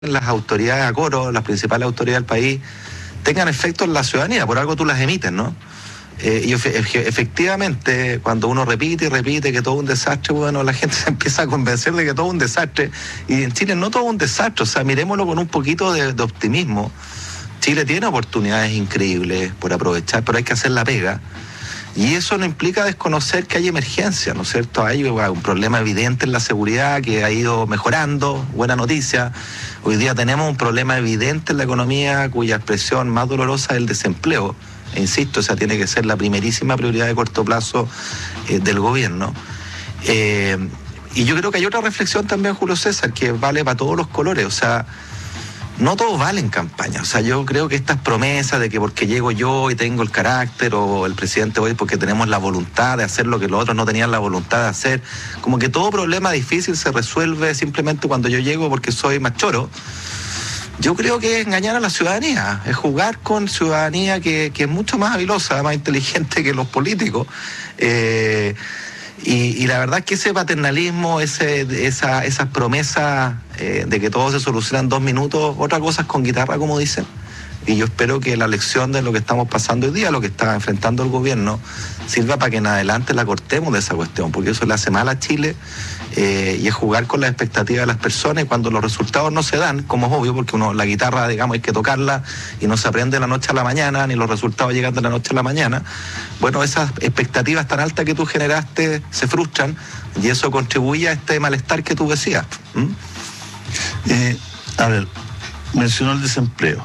las autoridades a coro, las principales autoridades del país, tengan efecto en la ciudadanía, por algo tú las emites, ¿no? Y efectivamente, cuando uno repite y repite que todo es un desastre, bueno, la gente se empieza a convencer de que todo es un desastre. Y en Chile no todo es un desastre, o sea, miremoslo con un poquito de optimismo. Chile tiene oportunidades increíbles por aprovechar, pero hay que hacer la pega. Y eso no implica desconocer que hay emergencia, ¿no es cierto? Hay un problema evidente en la seguridad que ha ido mejorando, buena noticia. Hoy día tenemos un problema evidente en la economía cuya expresión más dolorosa es el desempleo. E insisto, esa tiene que ser la primerísima prioridad de corto plazo del gobierno. Y yo creo que hay otra reflexión también, Julio César, que vale para todos los colores, o sea, no todo vale en campaña. O sea, yo creo que estas promesas de que porque llego yo y tengo el carácter, o el presidente hoy porque tenemos la voluntad de hacer lo que los otros no tenían la voluntad de hacer, como que todo problema difícil se resuelve simplemente cuando yo llego porque soy más choro. Yo creo que es engañar a la ciudadanía, es jugar con ciudadanía que es mucho más habilosa, más inteligente que los políticos. Y la verdad es que ese paternalismo, esas promesas de que todo se soluciona en 2 minutos, otra cosa es con guitarra, como dicen. Y yo espero que la lección de lo que estamos pasando hoy día, lo que está enfrentando el gobierno, sirva para que en adelante la cortemos de esa cuestión, porque eso le hace mal a Chile, y es jugar con las expectativas de las personas, y cuando los resultados no se dan, como es obvio, porque la guitarra, digamos, hay que tocarla y no se aprende de la noche a la mañana, ni los resultados llegan de la noche a la mañana. Bueno, esas expectativas tan altas que tú generaste se frustran, y eso contribuye a este malestar que tú decías. A ver, mencionó el desempleo.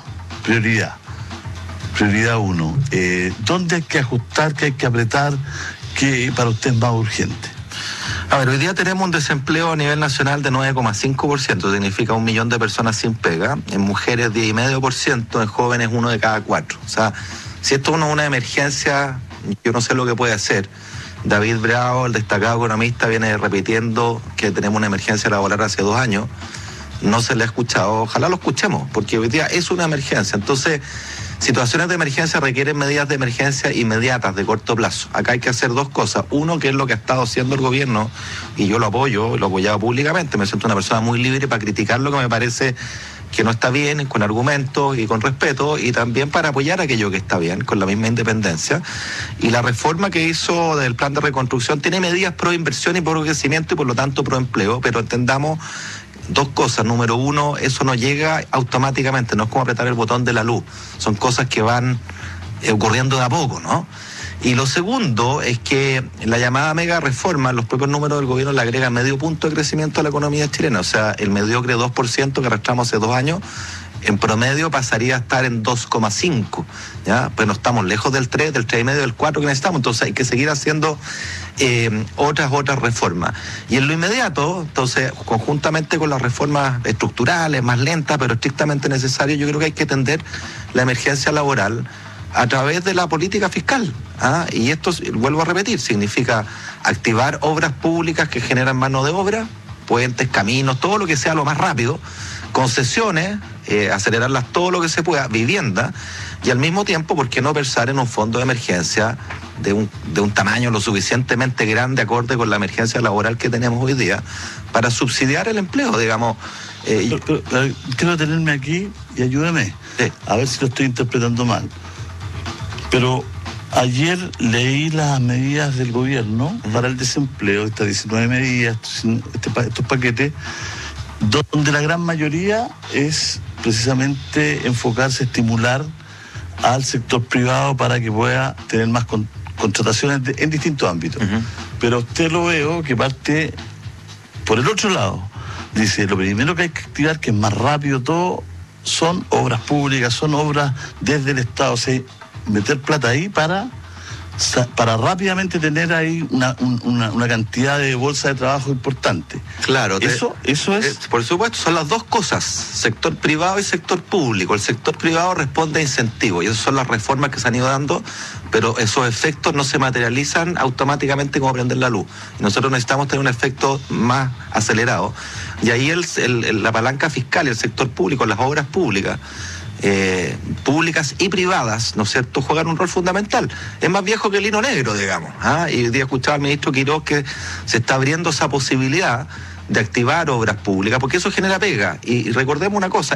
Prioridad 1. ¿Dónde hay que ajustar, qué hay que apretar, qué para usted es más urgente? A ver, hoy día tenemos un desempleo a nivel nacional de 9,5%, significa 1 millón de personas sin pega, en mujeres 10,5%, en jóvenes 1 de cada 4. O sea, si esto no es una emergencia, yo no sé lo que puede hacer. David Bravo, el destacado economista, viene repitiendo que tenemos una emergencia laboral hace 2 años. No se le ha escuchado, ojalá lo escuchemos, porque hoy día es una emergencia. Entonces, situaciones de emergencia requieren medidas de emergencia inmediatas, de corto plazo. Acá hay que hacer 2 cosas. Uno, que es lo que ha estado haciendo el gobierno, y yo lo apoyo, lo he apoyado públicamente, me siento una persona muy libre para criticar lo que me parece que no está bien, con argumentos y con respeto, y también para apoyar aquello que está bien, con la misma independencia. Y la reforma que hizo del plan de reconstrucción tiene medidas pro inversión y pro crecimiento, y por lo tanto pro empleo, pero entendamos 2 cosas. Número 1, eso no llega automáticamente, no es como apretar el botón de la luz, son cosas que van ocurriendo de a poco, ¿no? Y lo segundo es que la llamada mega reforma, los propios números del gobierno le agregan medio punto de crecimiento a la economía chilena, o sea, el mediocre 2% que arrastramos hace 2 años, en promedio pasaría a estar en 2,5, ¿ya? Pues no estamos lejos del 3, del 3,5, del 4 que necesitamos, entonces hay que seguir haciendo otras reformas. Y en lo inmediato, entonces, conjuntamente con las reformas estructurales, más lentas, pero estrictamente necesarias, yo creo que hay que atender la emergencia laboral a través de la política fiscal. Y esto, vuelvo a repetir, significa activar obras públicas que generan mano de obra, puentes, caminos, todo lo que sea lo más rápido, concesiones, acelerarlas todo lo que se pueda, vivienda, y al mismo tiempo, ¿por qué no pensar en un fondo de emergencia de un tamaño lo suficientemente grande, acorde con la emergencia laboral que tenemos hoy día, para subsidiar el empleo, digamos? Pero, quiero detenerme aquí y ayúdame, a ver si lo estoy interpretando mal. Pero ayer leí las medidas del gobierno para el desempleo, estas 19 medidas, estos paquetes, donde la gran mayoría es precisamente enfocarse, estimular al sector privado para que pueda tener más contrataciones en distintos ámbitos. Pero usted lo veo que parte por el otro lado. Dice, lo primero que hay que activar, que es más rápido todo, son obras públicas, son obras desde el Estado, o sea, meter plata ahí para rápidamente tener ahí una cantidad de bolsa de trabajo importante. Claro, eso es... por supuesto, son las 2 cosas, sector privado y sector público. El sector privado responde a incentivos, y esas son las reformas que se han ido dando, pero esos efectos no se materializan automáticamente como prender la luz. Y nosotros necesitamos tener un efecto más acelerado. Y ahí la palanca fiscal, el sector público, las obras públicas, públicas y privadas, ¿no es cierto?, juegan un rol fundamental. Es más viejo que el hilo negro, digamos. Y hoy día escuchaba al ministro Quiroz que se está abriendo esa posibilidad de activar obras públicas, porque eso genera pega. Y recordemos una cosa,